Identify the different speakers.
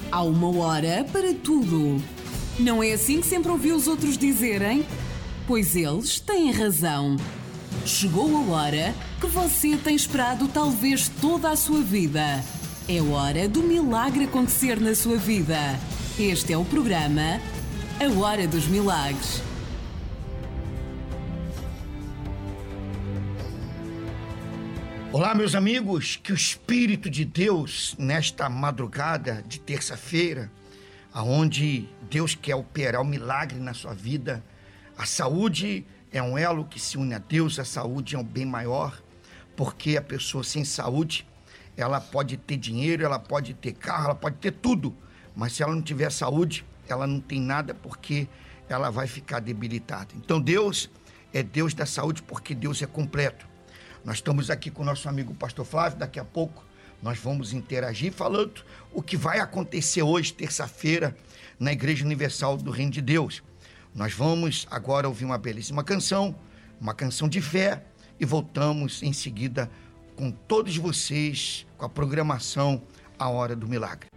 Speaker 1: Há uma hora para tudo. Não é assim que sempre ouvi os outros dizerem? Pois eles têm razão. Chegou a hora que você tem esperado talvez toda a sua vida. É hora do milagre acontecer na sua vida. Este é o programa A Hora dos Milagres.
Speaker 2: Olá, meus amigos, que o Espírito de Deus, nesta madrugada de terça-feira, aonde Deus quer operar o milagre na sua vida, a saúde é um elo que se une a Deus, a saúde é um bem maior, porque a pessoa sem saúde, ela pode ter dinheiro, ela pode ter carro, ela pode ter tudo, mas se ela não tiver saúde, ela não tem nada, porque ela vai ficar debilitada. Então Deus é Deus da saúde, porque Deus é completo. Nós estamos aqui com o nosso amigo Pastor Flávio, daqui a pouco nós vamos interagir falando o que vai acontecer hoje, terça-feira, na Igreja Universal do Reino de Deus. Nós vamos agora ouvir uma belíssima canção, uma canção de fé, e voltamos em seguida com todos vocês, com a programação A Hora do Milagre.